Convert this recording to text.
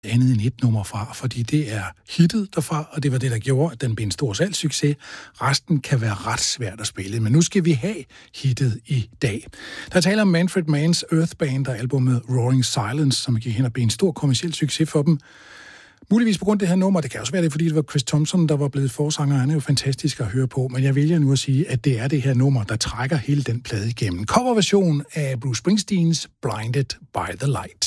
andet end et nummer fra, fordi det er hittet derfra, og det var det, der gjorde, at den blev en stor salgssucces. Resten kan være ret svært at spille, men nu skal vi have hittet i dag. Der taler om Manfred Manns Earth Band og albumet Roaring Silence, som gik hen og blev en stor kommerciel succes for dem. Muligvis på grund af det her nummer, det kan også være det, fordi det var Chris Thompson, der var blevet forsanger, han er jo fantastisk at høre på, men jeg vælger nu at sige, at det er det her nummer, der trækker hele den plade igennem. Coverversion af Bruce Springsteens Blinded by the Light.